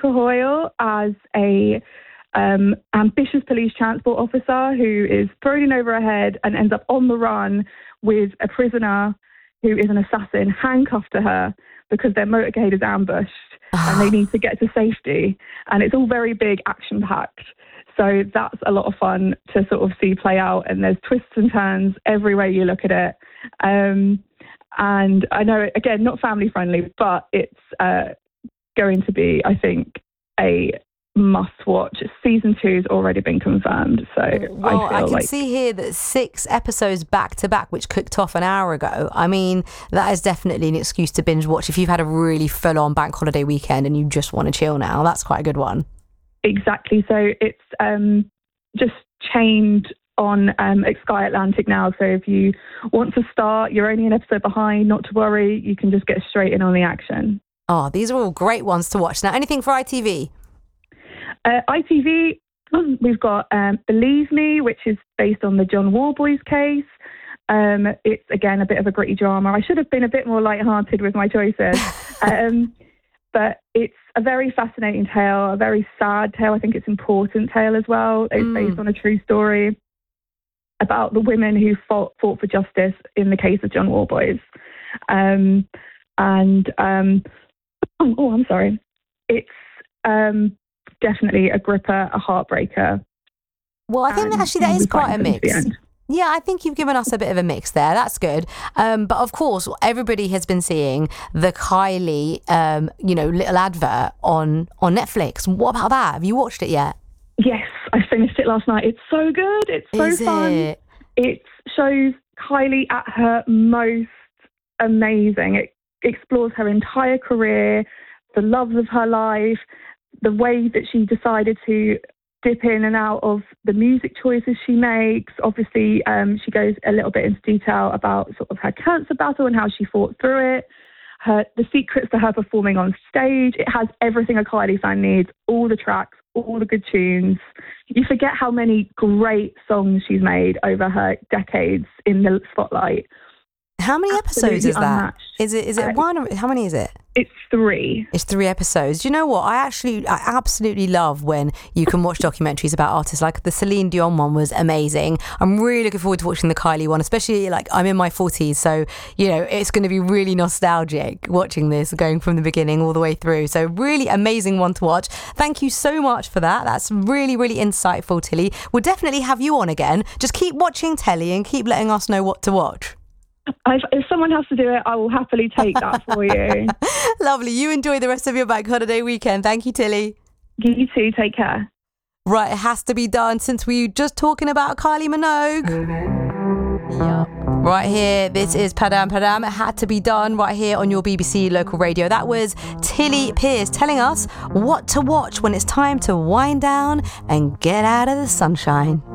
Monica Hoyle as a ambitious police transport officer who is thrown in over her head and ends up on the run with a prisoner who is an assassin handcuffed to her because their motorcade is ambushed and they need to get to safety. And it's all very big, action-packed. So that's a lot of fun to sort of see play out. And there's twists and turns every way you look at it. And I know, again, not family-friendly, but it's going to be, I think, a must-watch. Season 2 has already been confirmed. So I can see here that 6 episodes back-to-back, which kicked off an hour ago. I mean, that is definitely an excuse to binge watch if you've had a really full-on bank holiday weekend and you just want to chill now. That's quite a good one. Exactly. So it's just chained on Sky Atlantic now. So if you want to start, you're only an episode behind, not to worry. You can just get straight in on the action. Oh, these are all great ones to watch. Now, anything for ITV? ITV, we've got Believe Me, which is based on the John Warboys case. It's, again, a bit of a gritty drama. I should have been a bit more lighthearted with my choices. But it's a very fascinating tale, a very sad tale. I think it's an important tale as well. It's based on a true story about the women who fought for justice in the case of John Warboys. I'm sorry. It's definitely a gripper, a heartbreaker. Well, I think actually that is quite a mix. Yeah, I think you've given us a bit of a mix there. That's good. But of course, everybody has been seeing the Kylie, little advert on Netflix. What about that? Have you watched it yet? Yes, I finished it last night. It's so good. It's so fun. It shows Kylie at her most amazing. It explores her entire career, the loves of her life, the way that she decided to dip in and out of the music choices she makes. Obviously, she goes a little bit into detail about sort of her cancer battle and how she fought through it, the secrets to her performing on stage. It has everything a Kylie fan needs, all the tracks, all the good tunes. You forget how many great songs she's made over her decades in the spotlight. How many episodes is that? Is it one? Or how many is it? It's 3. It's 3 episodes. Do you know what? I absolutely love when you can watch documentaries about artists. Like the Celine Dion one was amazing. I'm really looking forward to watching the Kylie one, especially like I'm in my 40s. So, it's going to be really nostalgic watching this, going from the beginning all the way through. So really amazing one to watch. Thank you so much for that. That's really, really insightful, Tilly. We'll definitely have you on again. Just keep watching telly and keep letting us know what to watch. If someone has to do it, I will happily take that for you. Lovely. You enjoy the rest of your bank holiday weekend. Thank you, Tilly. You too. Take care. Right, it has to be done since we were just talking about Kylie Minogue. Yep. Right here, this is Padam Padam. It had to be done right here on your BBC local radio. That was Tilly Pearce telling us what to watch when it's time to wind down and get out of the sunshine.